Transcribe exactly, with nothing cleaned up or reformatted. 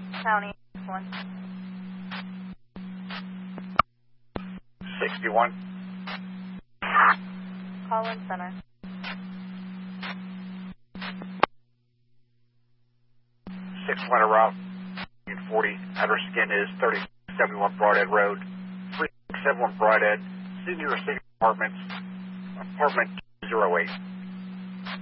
County one. sixty-one. Collins Center. six one around forty. Address again is thirty seventy-one Broadhead Road. three seventy-one Broadhead. Senior City Apartments. Apartment zero eight.